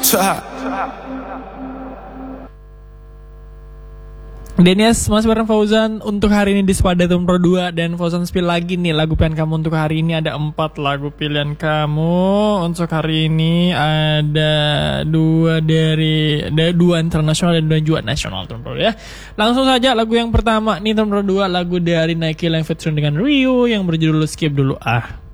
Denias masih bareng Fauzan untuk hari ini di Spada Tempro 2. Dan Fauzan spill lagi nih lagu pilihan kamu untuk hari ini. Ada 4 lagu pilihan kamu untuk hari ini. Ada 2 internasional dan 2 juga nasional Tempro ya. Langsung saja lagu yang pertama nih Tempro 2, lagu dari Nike yang featuring dengan Rio yang berjudul Skip Dulu Ah.